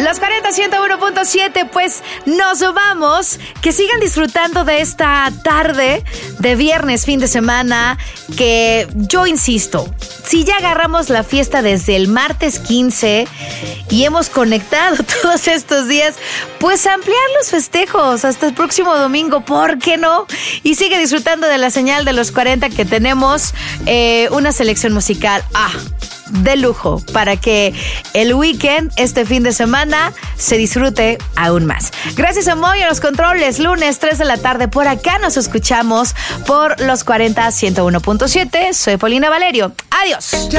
Los 40 101.7, pues nos vamos. Que sigan disfrutando de esta tarde de viernes, fin de semana, que yo insisto, si ya agarramos la fiesta desde el martes 15 y hemos conectado todos estos días, pues ampliar los festejos hasta el próximo domingo, ¿por qué no? Y sigue disfrutando de la señal de los 40, que tenemos una selección musical de lujo para que el weekend, este fin de semana, se disfrute aún más. Gracias a Moy a los controles. Lunes 3 de la tarde por acá nos escuchamos por los 40 101.7. Soy Paulina Valerio. Adiós.